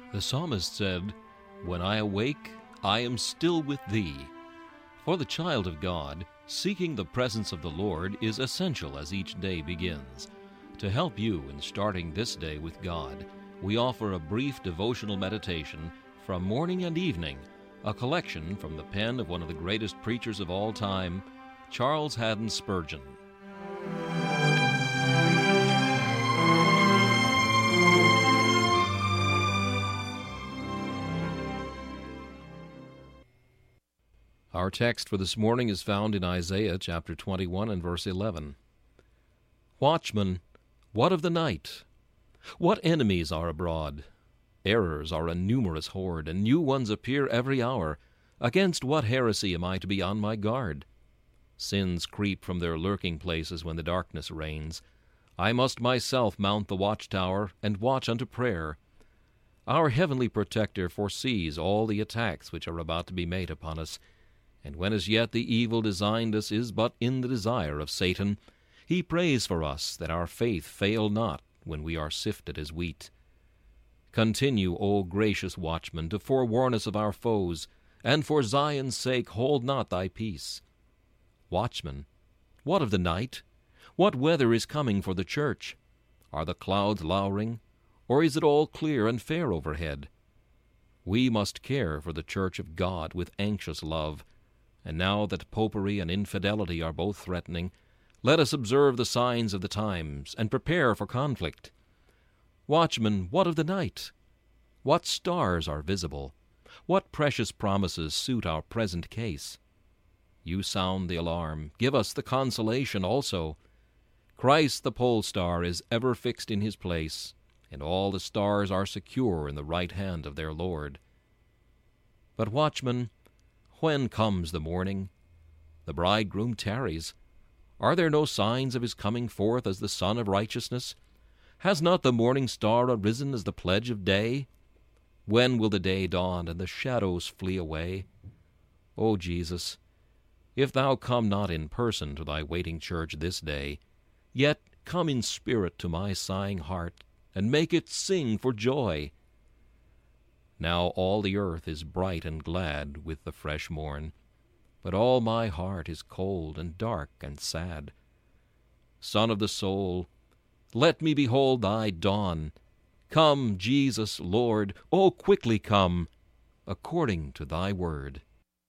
The psalmist said, "When I awake, I am still with thee." For the child of God, seeking the presence of the Lord is essential as each day begins. To help you in starting this day with God, we offer a brief devotional meditation from morning and evening, a collection from the pen of one of the greatest preachers of all time, Charles Haddon Spurgeon. Our text for this morning is found in Isaiah chapter 21 and verse 11. Watchman, what of the night? What enemies are abroad? Errors are a numerous horde, and new ones appear every hour. Against what heresy am I to be on my guard? Sins creep from their lurking places when the darkness reigns. I must myself mount the watchtower and watch unto prayer. Our heavenly protector foresees all the attacks which are about to be made upon us, and when as yet the evil designed us is but in the desire of Satan, he prays for us that our faith fail not when we are sifted as wheat. Continue, O gracious watchman, to forewarn us of our foes, and for Zion's sake hold not thy peace. Watchman, what of the night? What weather is coming for the church? Are the clouds lowering, or is it all clear and fair overhead? We must care for the church of God with anxious love, and now that popery and infidelity are both threatening, let us observe the signs of the times and prepare for conflict. Watchman, what of the night? What stars are visible? What precious promises suit our present case? You sound the alarm. Give us the consolation also. Christ the pole star is ever fixed in his place, and all the stars are secure in the right hand of their Lord. But watchman, when comes the morning? The bridegroom tarries. Are there no signs of his coming forth as the Son of Righteousness? Has not the morning star arisen as the pledge of day? When will the day dawn and the shadows flee away? O Jesus, if thou come not in person to thy waiting church this day, yet come in spirit to my sighing heart, and make it sing for joy. Now all the earth is bright and glad with the fresh morn, but all my heart is cold and dark and sad. Son of the soul, let me behold thy dawn. Come, Jesus, Lord, O quickly come, according to thy word.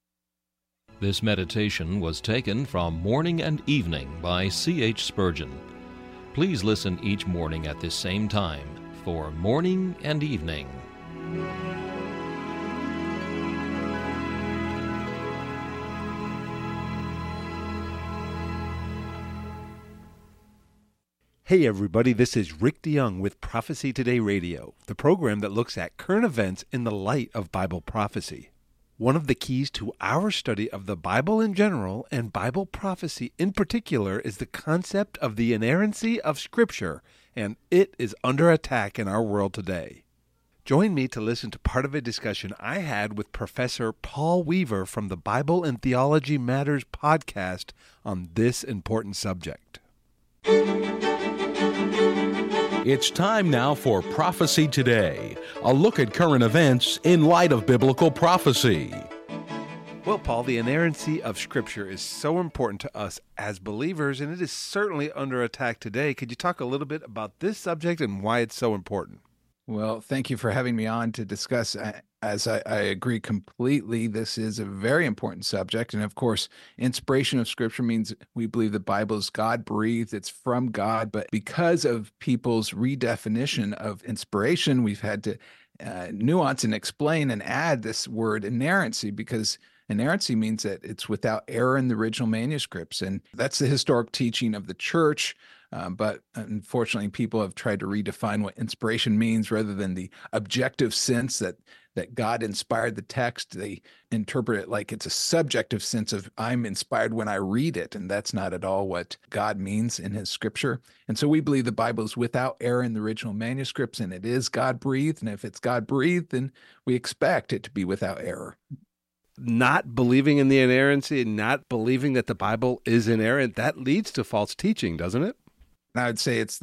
This meditation was taken from Morning and Evening by C.H. Spurgeon. Please listen each morning at this same time for Morning and Evening. Hey everybody, this is Rick DeYoung with Prophecy Today Radio, the program that looks at current events in the light of Bible prophecy. One of the keys to our study of the Bible in general and Bible prophecy in particular is the concept of the inerrancy of Scripture, and it is under attack in our world today. Join me to listen to part of a discussion I had with Professor Paul Weaver from the Bible and Theology Matters podcast on this important subject. It's time now for Prophecy Today, a look at current events in light of biblical prophecy. Well, Paul, the inerrancy of Scripture is so important to us as believers, and it is certainly under attack today. Could you talk a little bit about this subject and why it's so important? Well, thank you for having me on to discuss. As I agree completely, this is a very important subject. And of course, inspiration of Scripture means we believe the Bible is God-breathed, it's from God. But because of people's redefinition of inspiration, we've had to nuance and explain and add this word inerrancy, because inerrancy means that it's without error in the original manuscripts. And that's the historic teaching of the church. But unfortunately, people have tried to redefine what inspiration means rather than the objective sense that God inspired the text. They interpret it like it's a subjective sense of I'm inspired when I read it, and that's not at all what God means in his Scripture. And so we believe the Bible is without error in the original manuscripts, and it is God-breathed. And if it's God-breathed, then we expect it to be without error. Not believing in the inerrancy and not believing that the Bible is inerrant, that leads to false teaching, doesn't it? I would say it's the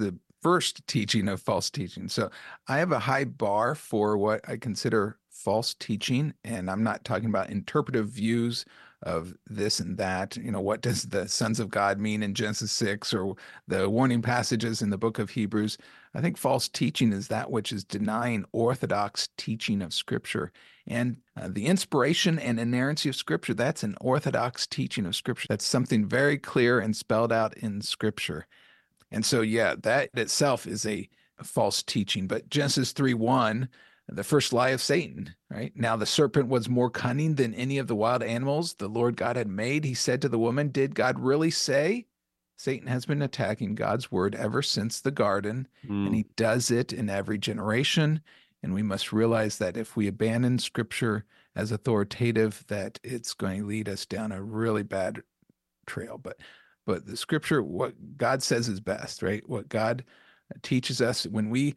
first teaching of false teaching. So I have a high bar for what I consider false teaching, and I'm not talking about interpretive views of this and that. What does the sons of God mean in Genesis 6 or the warning passages in the book of Hebrews? I think false teaching is that which is denying orthodox teaching of Scripture. And the inspiration and inerrancy of Scripture, that's an orthodox teaching of Scripture. That's something very clear and spelled out in Scripture. And so, that itself is a false teaching. But Genesis 3:1, the first lie of Satan, right? Now the serpent was more cunning than any of the wild animals the Lord God had made. He said to the woman, did God really say? Satan has been attacking God's word ever since the garden, and he does it in every generation. And we must realize that if we abandon Scripture as authoritative, that it's going to lead us down a really bad trail. But the Scripture, what God says is best, right? What God teaches us, when we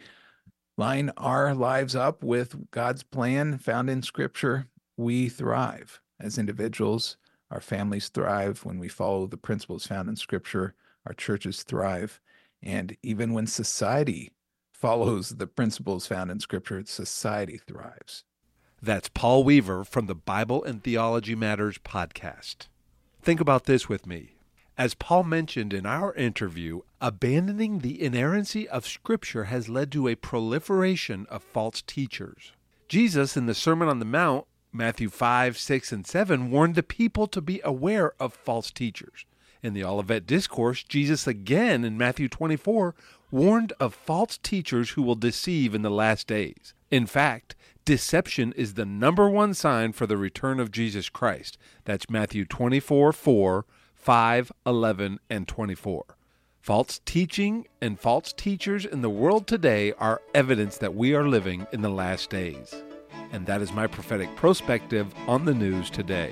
line our lives up with God's plan found in Scripture, we thrive as individuals. Our families thrive when we follow the principles found in Scripture. Our churches thrive. And even when society follows the principles found in Scripture, society thrives. That's Paul Weaver from the Bible and Theology Matters podcast. Think about this with me. As Paul mentioned in our interview, abandoning the inerrancy of Scripture has led to a proliferation of false teachers. Jesus, in the Sermon on the Mount, Matthew 5, 6, and 7, warned the people to be aware of false teachers. In the Olivet Discourse, Jesus again in Matthew 24 warned of false teachers who will deceive in the last days. In fact, deception is the number one sign for the return of Jesus Christ. That's Matthew 24:4, 5, 11, and 24. False teaching and false teachers in the world today are evidence that we are living in the last days. And that is my prophetic perspective on the news today.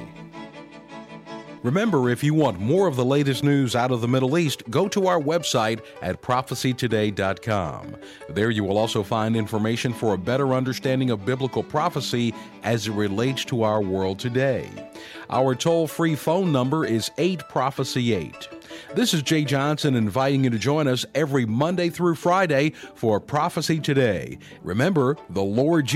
Remember, if you want more of the latest news out of the Middle East, go to our website at prophecytoday.com. There you will also find information for a better understanding of biblical prophecy as it relates to our world today. Our toll-free phone number is 8-PROPHECY-8. This is Jay Johnson inviting you to join us every Monday through Friday for Prophecy Today. Remember, the Lord